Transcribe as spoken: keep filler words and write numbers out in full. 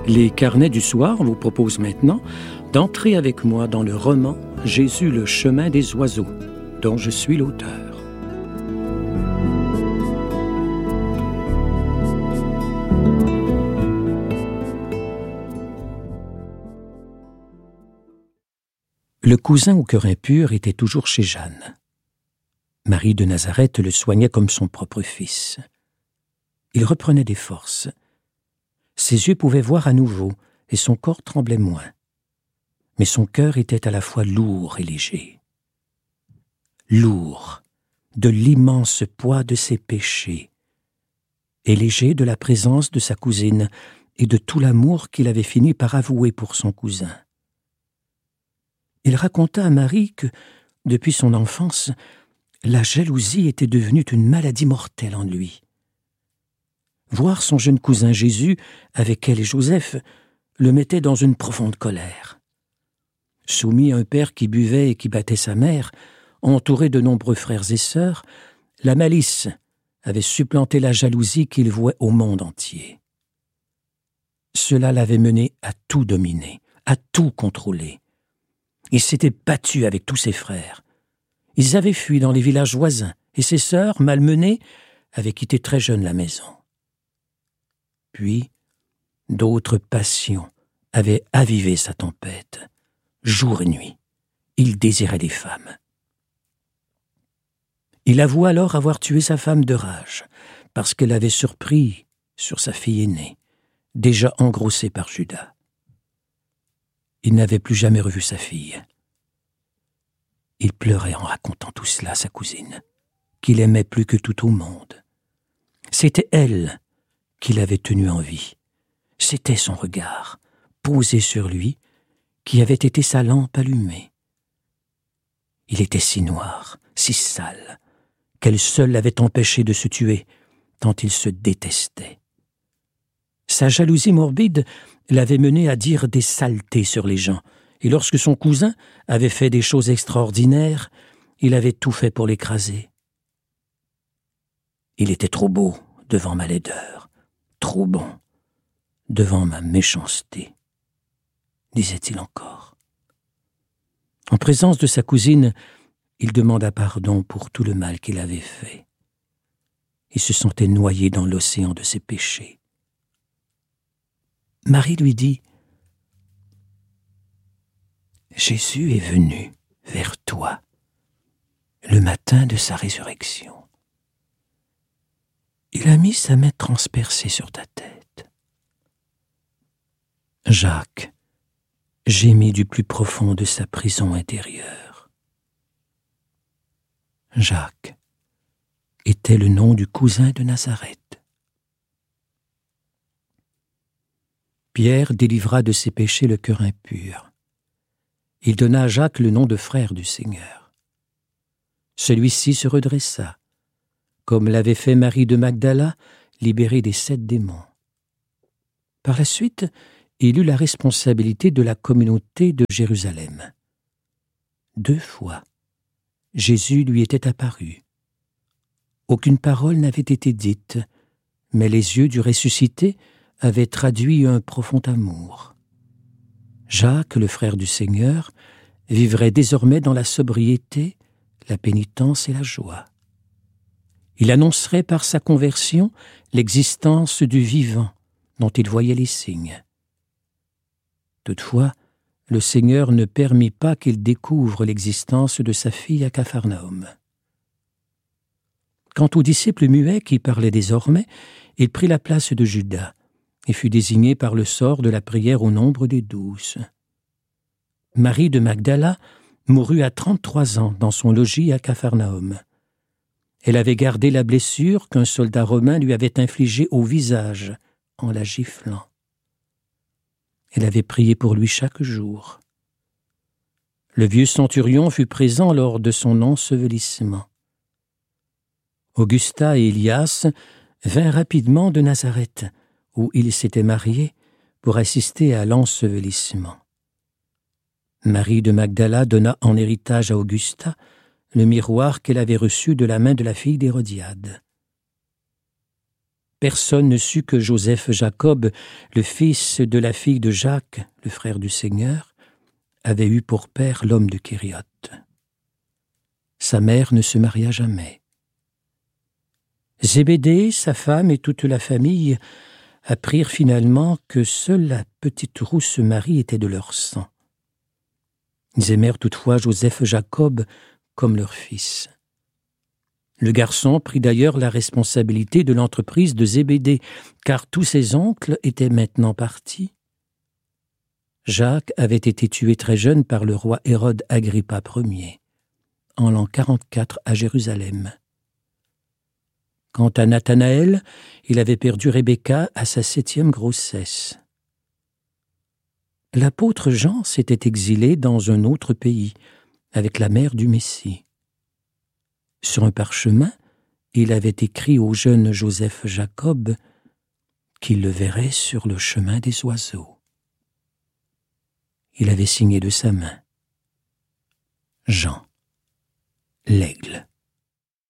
Les carnets du soir vous proposent maintenant d'entrer avec moi dans le roman « Jésus, le chemin des oiseaux » dont je suis l'auteur. Le cousin au cœur impur était toujours chez Jeanne. Marie de Nazareth le soignait comme son propre fils. Il reprenait des forces. Ses yeux pouvaient voir à nouveau, et son corps tremblait moins. Mais son cœur était à la fois lourd et léger. Lourd de l'immense poids de ses péchés, et léger de la présence de sa cousine et de tout l'amour qu'il avait fini par avouer pour son cousin. Il raconta à Marie que, depuis son enfance, la jalousie était devenue une maladie mortelle en lui. Voir son jeune cousin Jésus, avec elle et Joseph, le mettait dans une profonde colère. Soumis à un père qui buvait et qui battait sa mère, entouré de nombreux frères et sœurs, la malice avait supplanté la jalousie qu'il vouait au monde entier. Cela l'avait mené à tout dominer, à tout contrôler. Il s'était battu avec tous ses frères. Ils avaient fui dans les villages voisins, et ses sœurs, malmenées, avaient quitté très jeune la maison. Puis, d'autres passions avaient avivé sa tempête. Jour et nuit, il désirait des femmes. Il avoua alors avoir tué sa femme de rage, parce qu'elle avait surpris sur sa fille aînée, déjà engrossée par Judas. Il n'avait plus jamais revu sa fille. Il pleurait en racontant tout cela à sa cousine, qu'il aimait plus que tout au monde. C'était elle qui l'avait tenu en vie. C'était son regard, posé sur lui, qui avait été sa lampe allumée. Il était si noir, si sale, qu'elle seule l'avait empêché de se tuer, tant il se détestait. Sa jalousie morbide l'avait mené à dire des saletés sur les gens, et lorsque son cousin avait fait des choses extraordinaires, il avait tout fait pour l'écraser. Il était trop beau devant ma laideur, trop bon devant ma méchanceté, disait-il encore. En présence de sa cousine, il demanda pardon pour tout le mal qu'il avait fait. Il se sentait noyé dans l'océan de ses péchés. Marie lui dit : « Jésus est venu vers toi le matin de sa résurrection. Il a mis sa main transpercée sur ta tête. » Jacques gémit du plus profond de sa prison intérieure. Jacques était le nom du cousin de Nazareth. Pierre délivra de ses péchés le cœur impur. Il donna à Jacques le nom de frère du Seigneur. Celui-ci se redressa, comme l'avait fait Marie de Magdala, libérée des sept démons. Par la suite, il eut la responsabilité de la communauté de Jérusalem. Deux fois, Jésus lui était apparu. Aucune parole n'avait été dite, mais les yeux du ressuscité avaient traduit un profond amour. Jacques, le frère du Seigneur, vivrait désormais dans la sobriété, la pénitence et la joie. Il annoncerait par sa conversion l'existence du vivant dont il voyait les signes. Toutefois, le Seigneur ne permit pas qu'il découvre l'existence de sa fille à Capharnaüm. Quant au disciple muet qui parlait désormais, il prit la place de Judas et fut désigné par le sort de la prière au nombre des douze. Marie de Magdala mourut à trente-trois ans dans son logis à Capharnaüm. Elle avait gardé la blessure qu'un soldat romain lui avait infligée au visage en la giflant. Elle avait prié pour lui chaque jour. Le vieux centurion fut présent lors de son ensevelissement. Augusta et Élias vinrent rapidement de Nazareth, où ils s'étaient mariés, pour assister à l'ensevelissement. Marie de Magdala donna en héritage à Augusta le miroir qu'elle avait reçu de la main de la fille d'Hérodiade. personne ne sut que Joseph Jacob, le fils de la fille de Jacques, le frère du Seigneur, avait eu pour père l'homme de Kérioth. Sa mère ne se maria jamais. Zébédée, sa femme et toute la famille apprirent finalement que seule la petite rousse Marie était de leur sang. Ils aimèrent toutefois Joseph Jacob comme leur fils. Le garçon prit d'ailleurs la responsabilité de l'entreprise de Zébédée, car tous ses oncles étaient maintenant partis. Jacques avait été tué très jeune par le roi Hérode Agrippa Ier, en l'an quarante-quatre à Jérusalem. Quant à Nathanaël, il avait perdu Rebecca à sa septième grossesse. L'apôtre Jean s'était exilé dans un autre pays, avec la mère du Messie. Sur un parchemin, il avait écrit au jeune Joseph Jacob qu'il le verrait sur le chemin des oiseaux. Il avait signé de sa main Jean, l'aigle.